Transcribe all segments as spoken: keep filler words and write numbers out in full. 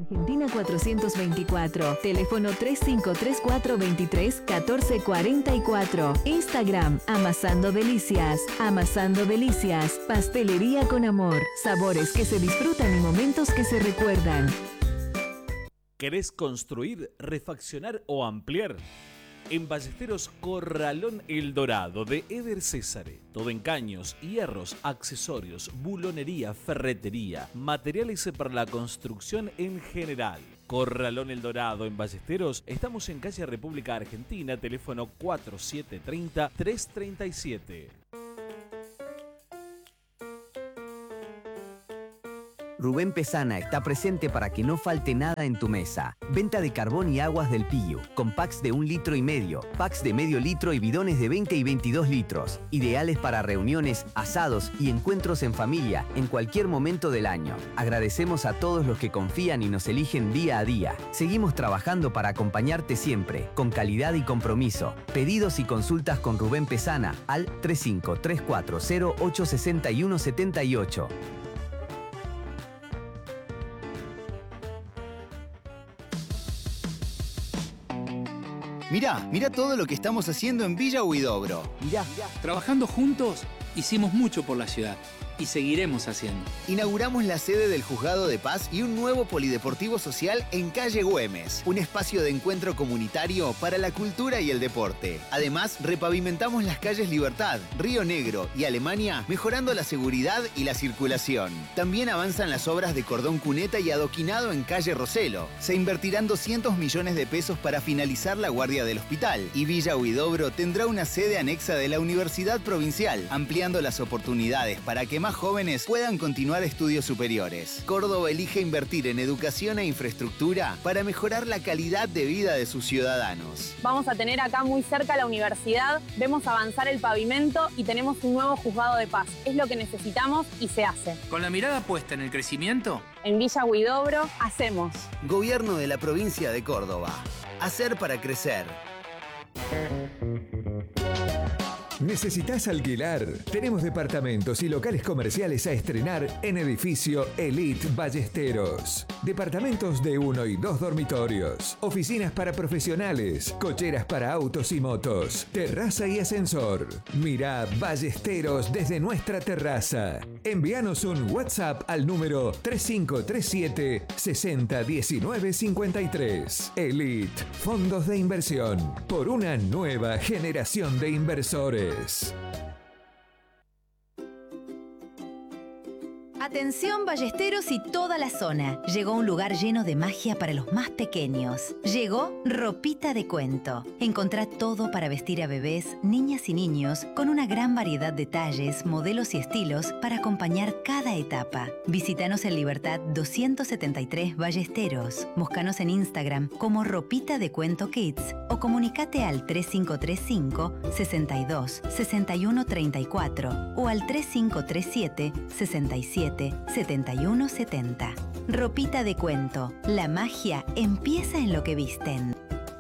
Argentina cuatrocientos veinticuatro. Teléfono tres cinco tres cuatro veintitrés catorce cuarenta y cuatro. Instagram, Amasando Delicias. Amasando Delicias. Pastelería con amor. Sabores que se disfrutan y momentos que se recuerdan. ¿Querés construir, refaccionar o ampliar? En Ballesteros Corralón El Dorado de Eder Césare. Todo en caños, hierros, accesorios, bulonería, ferretería, materiales para la construcción en general. Corralón El Dorado en Ballesteros. Estamos en calle República Argentina, teléfono cuatro siete tres cero tres tres siete. Rubén Pesana está presente para que no falte nada en tu mesa. Venta de carbón y aguas del Pillo, con packs de un litro y medio, packs de medio litro y bidones de veinte y veintidós litros. Ideales para reuniones, asados y encuentros en familia en cualquier momento del año. Agradecemos a todos los que confían y nos eligen día a día. Seguimos trabajando para acompañarte siempre, con calidad y compromiso. Pedidos y consultas con Rubén Pesana al tres cinco tres cuatro cero ocho seis uno siete ocho. Mirá, mirá todo lo que estamos haciendo en Villa Huidobro. Mirá, trabajando juntos, hicimos mucho por la ciudad. Y seguiremos haciendo. Inauguramos la sede del Juzgado de Paz y un nuevo polideportivo social en calle Güemes, un espacio de encuentro comunitario para la cultura y el deporte. Además, repavimentamos las calles Libertad, Río Negro y Alemania, mejorando la seguridad y la circulación. También avanzan las obras de cordón cuneta y adoquinado en calle Roselo. Se invertirán doscientos millones de pesos para finalizar la guardia del hospital. Y Villa Huidobro tendrá una sede anexa de la Universidad Provincial, ampliando las oportunidades para que más jóvenes puedan continuar estudios superiores. Córdoba elige invertir en educación e infraestructura para mejorar la calidad de vida de sus ciudadanos. Vamos a tener acá muy cerca la universidad, vemos avanzar el pavimento y tenemos un nuevo juzgado de paz. Es lo que necesitamos y se hace. Con la mirada puesta en el crecimiento, en Villa Huidobro hacemos. Gobierno de la provincia de Córdoba. Hacer para crecer. ¿Necesitas alquilar? Tenemos departamentos y locales comerciales a estrenar en edificio Elite Ballesteros. Departamentos de uno y dos dormitorios, oficinas para profesionales, cocheras para autos y motos, terraza y ascensor. Mirá Ballesteros desde nuestra terraza. Envíanos un WhatsApp al número tres cinco tres siete seis cero uno nueve cinco tres. Elite, fondos de inversión por una nueva generación de inversores. Atención Ballesteros y toda la zona. Llegó un lugar lleno de magia para los más pequeños. Llegó Ropita de Cuento. Encontrá todo para vestir a bebés, niñas y niños con una gran variedad de talles, modelos y estilos para acompañar cada etapa. Visítanos en Libertad doscientos setenta y tres Ballesteros. Búscanos en Instagram como Ropita de Cuento Kids o comunicate al tres cinco tres cinco, sesenta y dos, sesenta y uno treinta y cuatro o al tres cinco tres siete, sesenta y siete, setenta y uno setenta. Ropita de Cuento. La magia empieza en lo que visten.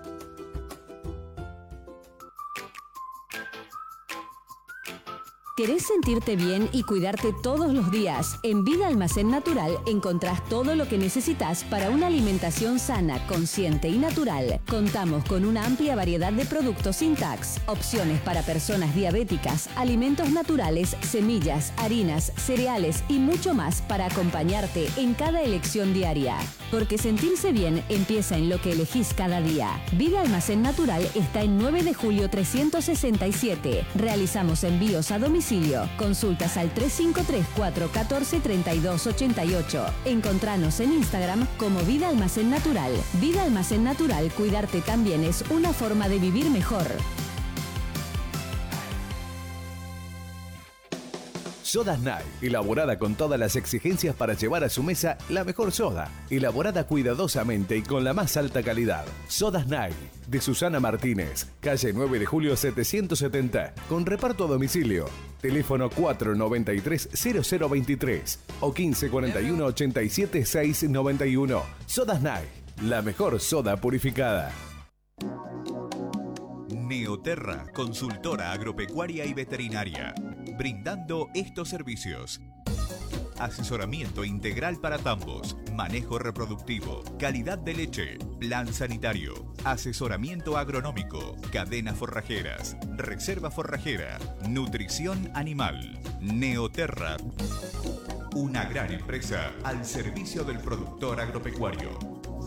¿Querés sentirte bien y cuidarte todos los días? En Vida Almacén Natural encontrás todo lo que necesitas para una alimentación sana, consciente y natural. Contamos con una amplia variedad de productos sin tax, opciones para personas diabéticas, alimentos naturales, semillas, harinas, cereales y mucho más para acompañarte en cada elección diaria. Porque sentirse bien empieza en lo que elegís cada día. Vida Almacén Natural está en nueve de julio trescientos sesenta y siete. Realizamos envíos a domicilio. Consultas al tres cinco tres cuatro uno cuatro tres dos ocho ocho. Encontranos en Instagram como Vida Almacén Natural. Vida Almacén Natural, cuidarte también es una forma de vivir mejor. Sodas Night, elaborada con todas las exigencias para llevar a su mesa la mejor soda, elaborada cuidadosamente y con la más alta calidad. Sodas Night, de Susana Martínez, calle nueve de julio setecientos setenta, con reparto a domicilio. Teléfono cuatro nueve tres cero cero dos tres o quince cuarenta y uno ochenta y siete seiscientos noventa y uno. Sodas Night, la mejor soda purificada. Neoterra, consultora agropecuaria y veterinaria, brindando estos servicios. asesoramiento integral para tambos, manejo reproductivo, calidad de leche, plan sanitario, asesoramiento agronómico, cadenas forrajeras, reserva forrajera, nutrición animal. Neoterra, una gran empresa al servicio del productor agropecuario.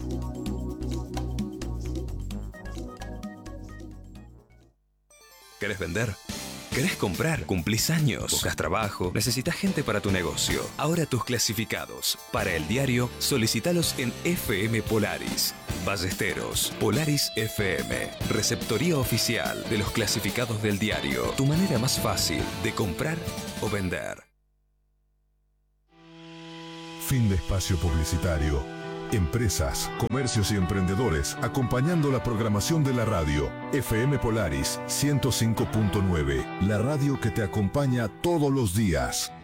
¿Querés vender? ¿Querés comprar? ¿Cumplís años? ¿Buscas trabajo? ¿Necesitas gente para tu negocio? Ahora tus clasificados para el diario, solicitalos en F M Polaris. Ballesteros, Polaris F M, receptoría oficial de los clasificados del diario. Tu manera más fácil de comprar o vender. Fin de espacio publicitario. Empresas, comercios y emprendedores acompañando la programación de la radio. F M Polaris ciento cinco punto nueve, la radio que te acompaña todos los días.